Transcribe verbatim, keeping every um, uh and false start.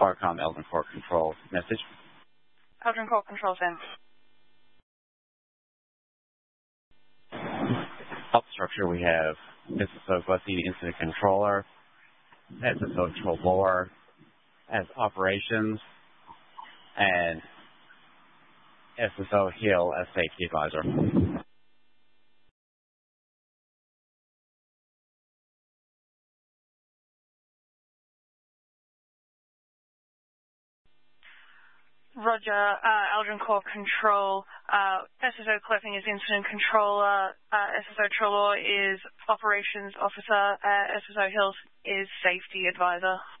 ARCOM Eldon Core Control message. Eldon Core Control sent. Top structure, we have S S O Gluttony Incident Controller, S S O Trelor as operations, and S S O Hill as safety advisor. Roger, uh, Eldon Core Control, uh, S S O Gluttony is Incident Controller, uh, S S O Trelor is Operations Officer, uh, S S O Hills is Safety Advisor.